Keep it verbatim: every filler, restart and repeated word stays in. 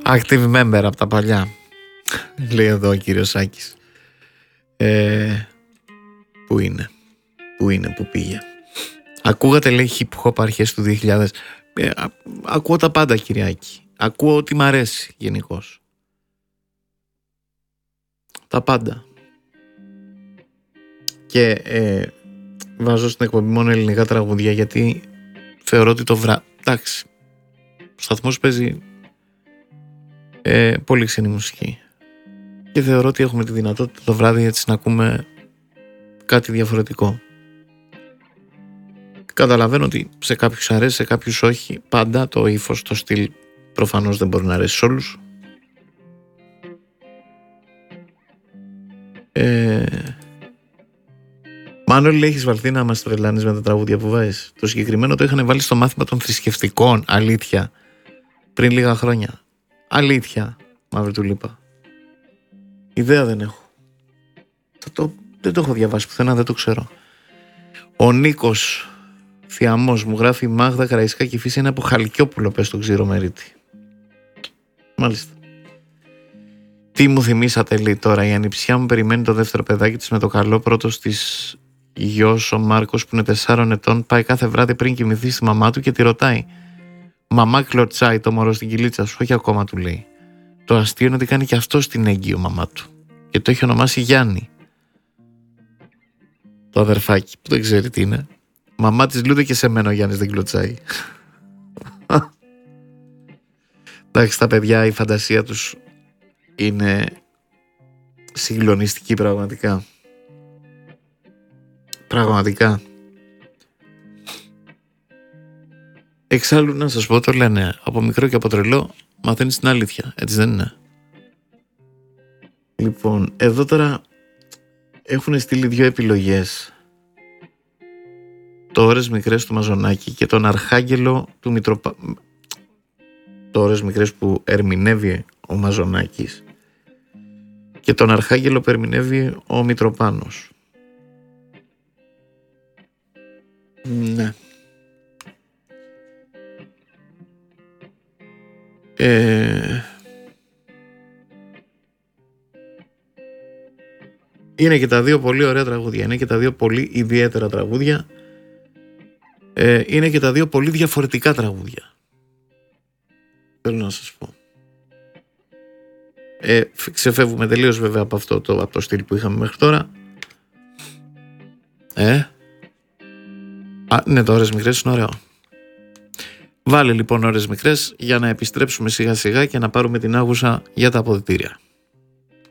Active member από τα παλιά. Λέει εδώ ο κύριος Σάκης. Ε, πού είναι, πού είναι, πού πήγε. Ακούγατε, λέει, hip hop αρχές του δύο χιλιάδες. Ε, α, ακούω τα πάντα, Κυριάκη. Ακούω ότι μ' αρέσει γενικώς. Τα πάντα. Και ε, βάζω στην εκπομπή μόνο ελληνικά τραγούδια, γιατί θεωρώ ότι το βράδυ, εντάξει, ο σταθμός παίζει ε, πολύ ξένη μουσική και θεωρώ ότι έχουμε τη δυνατότητα το βράδυ έτσι να ακούμε κάτι διαφορετικό. Καταλαβαίνω ότι σε κάποιους αρέσει, σε κάποιους όχι. Πάντα το ύφος, το στυλ προφανώς δεν μπορεί να αρέσει σε όλους. Ε... Μάνολη, έχεις βαλθεί να μας τρελάνεις με τα τραγούδια που βάζεις? Το συγκεκριμένο το είχαν βάλει στο μάθημα των θρησκευτικών, αλήθεια, πριν λίγα χρόνια. Αλήθεια, μαύρη του λίπα. Ιδέα δεν έχω. Το, δεν το έχω διαβάσει πουθενά, δεν το ξέρω. Ο Νίκος Θιαμός μου γράφει: Μάγδα Καραϊσκάκη η φύση είναι από Χαλκιόπουλο, πες τον Ξηρομερίτη. Μάλιστα. Τι μου θυμήσατε, λέει τώρα, η ανιψιά μου περιμένει το δεύτερο παιδάκι της με το καλό. Πρώτος της γιος, ο Μάρκος, που είναι τεσσάρων ετών, πάει κάθε βράδυ πριν κοιμηθεί στη μαμά του και τη ρωτάει: Μαμά, κλωτσάει το μωρό στην κυλίτσα σου? Όχι ακόμα, του λέει. Το αστείο είναι ότι κάνει και αυτό στην έγκυο μαμά του και το έχει ονομάσει Γιάννη. Το αδερφάκι που δεν ξέρει τι είναι. Μαμά της Λούτε και σε μένα ο Γιάννης δεν κλωτσάει. Εντάξει, τα παιδιά, η φαντασία τους είναι συγκλονιστική πραγματικά. Πραγματικά. Εξάλλου να σας πω, το λένε, από μικρό και από τρελό μαθαίνεις την αλήθεια, έτσι δεν είναι? Λοιπόν, εδώ τώρα έχουν στείλει δύο επιλογές. Το Ώρες Μικρές του Μαζονάκη και τον Αρχάγγελο του Μητροπα... Το Ώρες Μικρές που ερμηνεύει ο Μαζονάκης και τον Αρχάγγελο που ερμηνεύει ο Μητροπάνος. Ναι. Ε... Είναι και τα δύο πολύ ωραία τραγούδια. Είναι και τα δύο πολύ ιδιαίτερα τραγούδια. Ε, είναι και τα δύο πολύ διαφορετικά τραγούδια. Θέλω να σας πω. Ε, ξεφεύγουμε τελείως βέβαια από αυτό το, από το στυλ που είχαμε μέχρι τώρα. Ε. Α, ναι, το Ώρες Μικρές είναι ωραίο. Βάλε λοιπόν Ώρες Μικρές για να επιστρέψουμε σιγά σιγά και να πάρουμε την άγουσα για τα αποδυτήρια.